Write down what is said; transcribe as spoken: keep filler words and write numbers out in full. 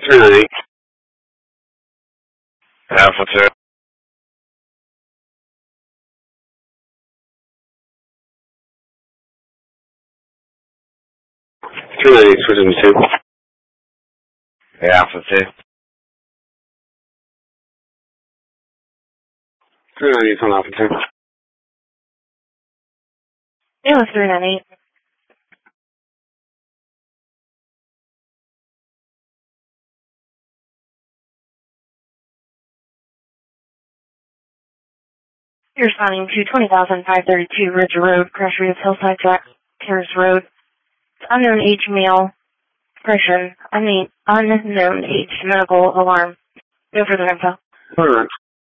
three nine eight. Alpha two. three nine eight, switching to two. Alpha two. three nine eight on Alpha two. Yeah, it's three nine eight. You're responding to twenty thousand five thirty-two Ridge Road, Pressure of Hillside Track, Terrace Road. It's unknown age male, pressure, I mean, unknown age medical alarm. No further info. Alright.